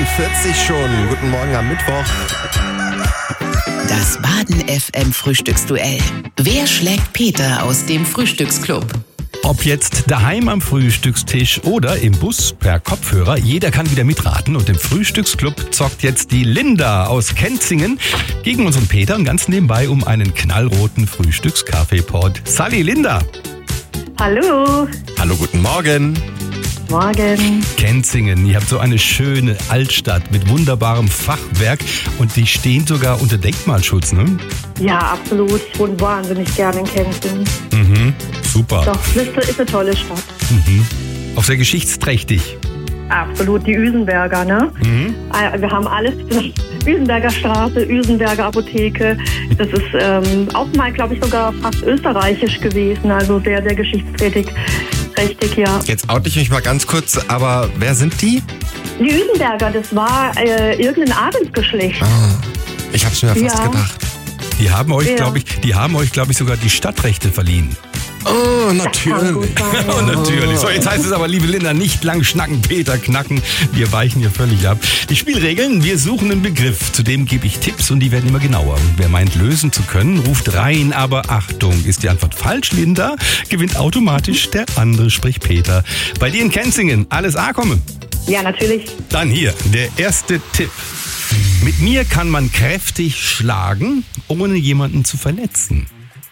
7:41 schon. Guten Morgen am Mittwoch. Das Baden FM Frühstücksduell. Wer schlägt Peter aus dem Frühstücksclub? Ob jetzt daheim am Frühstückstisch oder im Bus per Kopfhörer, jeder kann wieder mitraten. Und im Frühstücksclub zockt jetzt die Linda aus Kenzingen gegen unseren Peter und ganz nebenbei um einen knallroten Frühstückskaffeepot. Sally, Linda. Hallo. Hallo, guten Morgen. Morgen. Kenzingen, ihr habt so eine schöne Altstadt mit wunderbarem Fachwerk und die stehen sogar unter Denkmalschutz, ne? Ja, absolut. Ich wohne wahnsinnig gerne in Kenzingen. Super. Doch, das ist eine tolle Stadt. Auch sehr geschichtsträchtig. Absolut, die Uesenberger, ne? Wir haben alles. Uesenberger Straße, Uesenberger Apotheke. Das ist auch mal, glaube ich, sogar fast österreichisch gewesen. Also sehr, sehr geschichtsträchtig. Richtig, ja. Jetzt oute ich mich mal ganz kurz, aber wer sind die? Die Uesenberger, das war irgendein Adelsgeschlecht. Ich hab's mir fast gedacht. Die haben euch, Ja. glaube ich, sogar die Stadtrechte verliehen. Oh, Kann gut natürlich. sein, Oh, natürlich. So, jetzt heißt es aber, liebe Linda, nicht lang schnacken, Peter knacken. Wir weichen hier völlig ab. Die Spielregeln, wir suchen einen Begriff. Zudem gebe ich Tipps und die werden immer genauer. Und wer meint, lösen zu können, ruft rein. Aber Achtung, ist die Antwort falsch, Linda, gewinnt automatisch der andere, sprich Peter. Bei dir in Kenzingen, alles A komme. Ja, natürlich. Dann hier, der erste Tipp. Mit mir kann man kräftig schlagen, ohne jemanden zu verletzen.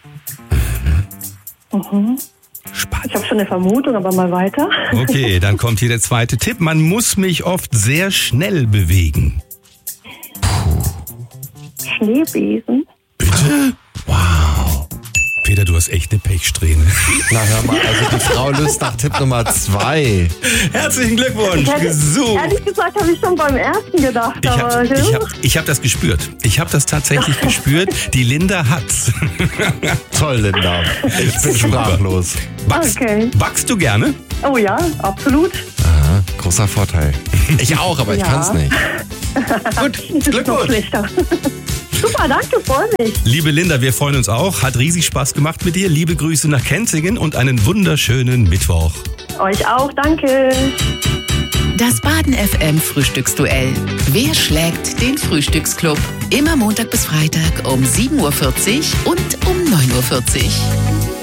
Spannend. Ich habe schon eine Vermutung, aber mal weiter. Okay, dann kommt hier der zweite Tipp. Man muss mich oft sehr schnell bewegen. Schneebesen. Bitte? Wow. Peter, du hast echt eine Pechsträhne. Na hör mal, also die Frau löst nach Tipp Nummer 2. Herzlichen Glückwunsch. Gesucht. Ehrlich gesagt habe ich schon beim ersten gedacht. Aber Ich hab das gespürt. Ich habe das tatsächlich gespürt. Die Linda hat's. Toll, Linda. Ich bin sprachlos. Backst du gerne? Oh ja, absolut. Aha, großer Vorteil. Ich auch, aber ich Ja. kann's nicht. Gut, Das ist noch Glückwunsch. schlechter. Super, danke, freue mich. Liebe Linda, wir freuen uns auch. Hat riesig Spaß gemacht mit dir. Liebe Grüße nach Kenzingen und einen wunderschönen Mittwoch. Euch auch, danke. Das Baden FM Frühstücksduell. Wer schlägt den Frühstücksclub? Immer Montag bis Freitag um 7:40 Uhr und um 9:40 Uhr.